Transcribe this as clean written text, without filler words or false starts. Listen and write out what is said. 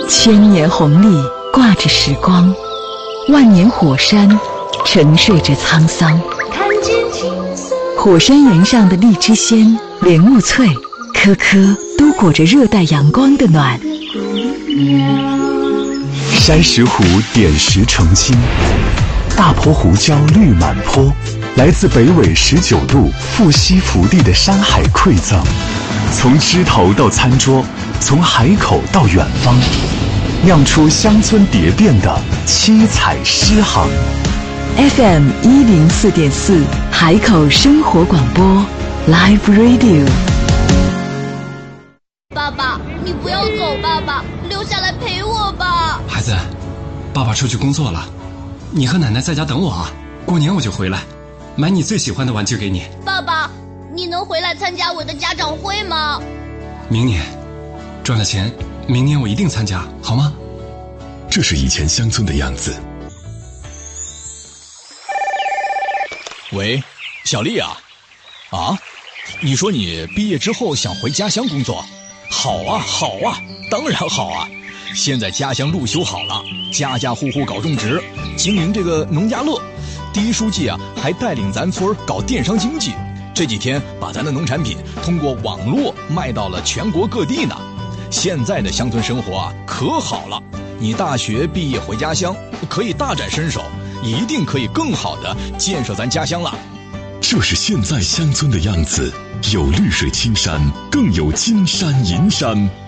千年红利挂着时光，万年火山沉睡着沧桑。 看见金色火山岩上的荔枝鲜、莲雾脆，颗颗都裹着热带阳光的暖。 山石湖点石成金，大坡胡椒绿满坡，来自北纬19度富硒福地的山海馈赠，从枝头到餐桌，从海口到远方，酿出乡村蝶变的七彩诗行。 FM 104.4海口生活广播 Live Radio。 爸爸，你不要走，爸爸，留下来陪我吧。 孩子，爸爸出去工作了，你和奶奶在家等我啊，过年我就回来，买你最喜欢的玩具给你。 爸爸，你能回来参加我的家长会吗？ 明年赚了钱，明年我一定参加，好吗？ 这是以前乡村的样子。 喂，小丽啊，你说你毕业之后想回家乡工作？好啊，好啊，当然好啊！现在家乡路修好了，家家户户搞种植，经营这个农家乐。第一书记啊，还带领咱村搞电商经济，这几天把咱的农产品通过网络卖到了全国各地呢。现在的乡村生活啊，可好了！你大学毕业回家乡，可以大展身手，一定可以更好的建设咱家乡了。 这是现在乡村的样子，有绿水青山，更有金山银山。